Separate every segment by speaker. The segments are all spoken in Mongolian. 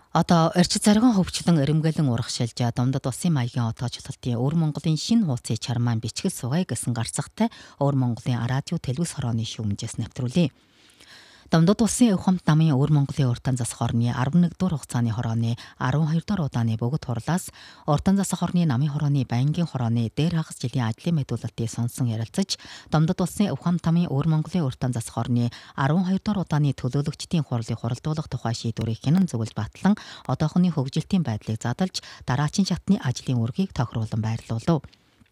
Speaker 1: Одоо орчид зарган хөвчлэн эрэмгэлэн урагшилж Дундад улсын маягийн отоочлолтын Өвөр Монголын шинэ хуудсыг чармаан бичгэл сугай гэсэн гарцгатай Өвөр Монголын радио телевиз хорооны шүүмжээс нэвтрүүлээ. Дундад улсын Өв хамт намын Өвөр Монголын уртан засах орны 11 дугаар хугацааны хорооны 12 дугаар удааны бөгөд хурлаас уртан засах орны намын хорооны байнгын хорооны дээр хагас жилийн ажлын мэдүүлэлтийг сонсон ярилцаж Дундад улсын Өв хамт намын Өвөр Монголын уртан засах орны 12 дугаар удааны төлөөлөгчдийн хурлыг хуралдуулах тухай шийдвэрийг хянан зөвлөж батлан одоохоны хөгжилтийн байдлыг задлж дараачин шатны ажлын үргийг тохируулан байрлуулав.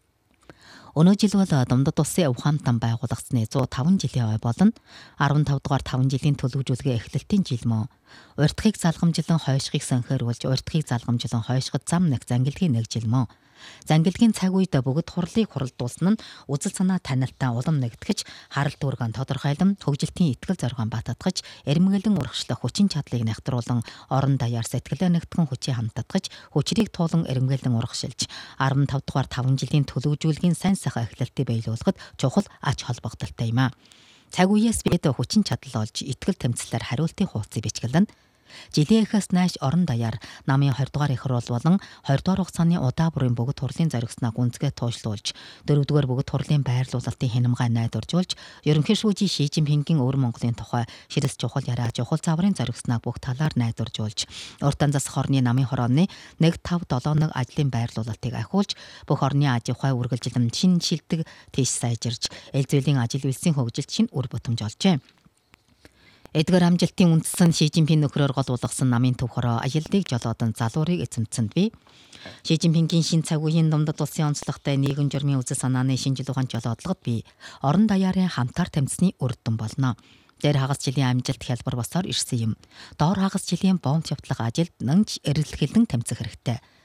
Speaker 1: Өнөө жил бол Дундад улсын Өв хамт нам байгуулагдсны 105 жилийн ой болно. 15 дугаар 5 жилийн төлөвлөжүүлгээ эхлэлтийн жил мөн. Урьдхыг залгамжлан хойшхыг санхируулж, урьдхыг залгамжлан хойшход зам нэг зангилгийн нэг жил мөн. Зангилгийн цаг үед бүгд хурлыг хуралдуулсан нь үзэл санаа танилтаа улам нэгтгэж, харалт үүргэн тодорхойлон, хөгжилтийн итгэл зоригоо баттгаж, эрмгэлэн урагшлах хүчин чадлыг нягтруулан, орон даяар сэтгэлээ нэгтгэн хүчийг хамтдагч, хүчрийг туулан эрмгэлэн урагшилж, 15 дугаар 5 жилийн төлөвлөжүүлгийн сайн сайхан эхлэлтийг биелүүлэхэд чухал ач холбогдолтой юм а. Цаг үеэс бид хүчин чадал олж, итгэл тэмцлээр хариултын хуудсыг бичгэлэн жилийн эхээс нааш орон даяар намын 20 дугаар их хурл болон 20 дугаар хугацааны удаа бүрийн бүгд хурлын зоригснаа гүнзгий туушлуулж, 4 дугаар бүгд хурлын байрлуулалтын хянамгай найдваржуулж, ерөнхий шүүжийн Ши Жинпингийн Өвөр Монголын тухай ширэс чухал яриа чухал заврын зоригснаа бүх талаар найдваржуулж, уртан засах орны намын хорооны 1-5-7 ажлын байрлуулалтыг ахиулж, бүх орны аж ахуй үргэлжилэн шин шилдэг тийш сайжирж, элзвэлийн ажил үйлсийн хөгжилт шин үр бүтэмж олжээ. Эдгээр амжилтын үндэстэн Ши Жинпин нөхрөөр гол болгосон намын төв хороо аяллыг жолоодан залуурыг эзэмцэнд бий. Ши Жинпингийн шин цаг үеийн Дундад улсын онцлогтой нийгэм журмын үзэл санааны шинжил ухаан жолоодлогод бий орон даяарын хамтаар тамцсны үр дүн болно. Дээр хагас жилийн амжилт хялбар босоор ирсэн юм. Доор хагас жилийн бомб шавтлах ажилд нэнж эрэлхэлэн тамцах хэрэгтэй.